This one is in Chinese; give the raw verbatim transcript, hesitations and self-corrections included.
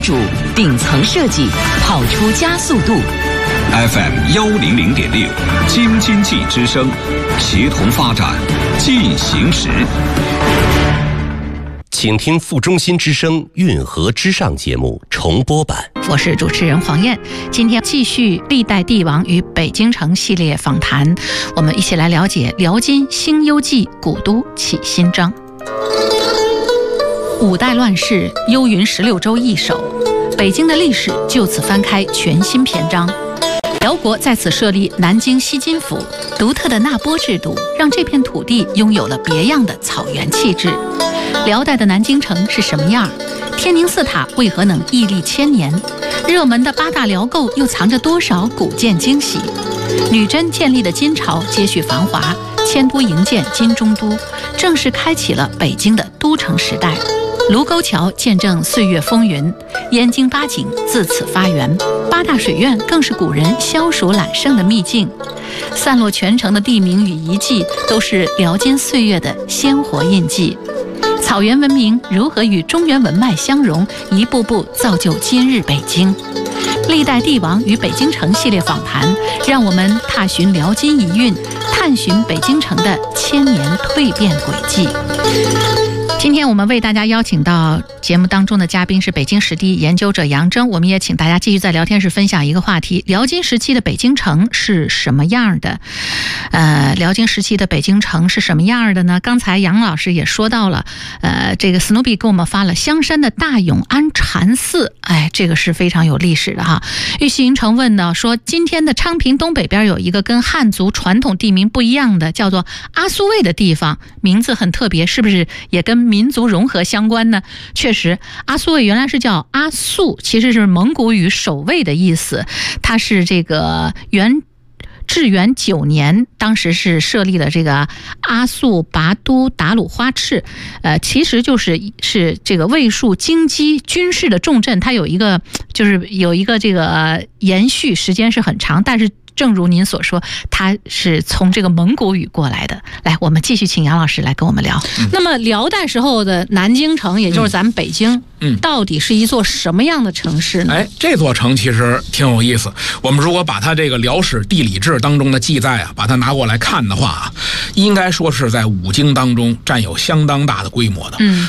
主顶层设计，跑出加速度。 F M 幺零零点六，京津冀之声，协同发展，进行时。 请听副中心之声运河之上节目重播版。 我是主持人黄燕，今天继续历代帝王与北京城系列访谈，我们一起来了解辽金兴幽记，古都起新章。五代乱世，幽云十六州易手，北京的历史就此翻开全新篇章。辽国在此设立南京西津府，独特的纳拨制度让这片土地拥有了别样的草原气质。辽代的南京城是什么样？天宁寺塔为何能屹立千年？热门的八大辽构又藏着多少古建惊喜？女真建立的金朝接续繁华，迁都营建金中都，正式开启了北京的都城时代。卢沟桥见证岁月风云，燕京八景自此发源，八大水院更是古人消暑揽胜的秘境。散落全城的地名与遗迹，都是辽金岁月的鲜活印记。草原文明如何与中原文脉相融，一步步造就今日北京。历代帝王与北京城系列访谈，让我们踏寻辽金遗韵，探寻北京城的千年蜕变轨迹。今天我们为大家邀请到节目当中的嘉宾是北京史地研究者杨征，我们也请大家继续在聊天室分享一个话题：辽金时期的北京城是什么样的？呃，辽金时期的北京城是什么样的呢？刚才杨老师也说到了，呃，这个史努比给我们发了香山的大永安禅寺，哎，这个是非常有历史的哈。玉溪云城问呢，说今天的昌平东北边有一个跟汉族传统地名不一样的，叫做阿苏卫的地方，名字很特别，是不是也跟民族融合相关呢？确实，阿苏卫原来是叫阿素，其实是蒙古语守卫的意思。它是这个元至元九年，当时是设立了这个阿速拔都达鲁花赤，呃，其实就是是这个卫戍京畿军事的重镇。它有一个就是有一个这个延续时间是很长，但是正如您所说，它是从这个蒙古语过来的。来，我们继续请杨老师来跟我们聊。嗯、那么辽代时候的南京城，也就是咱们北京，嗯，到底是一座什么样的城市呢？ 哎，这座城其实挺有意思。我们如果把它这个《辽史地理志》当中的记载啊，把它拿过来看的话啊，应该说是在五经当中占有相当大的规模的。嗯，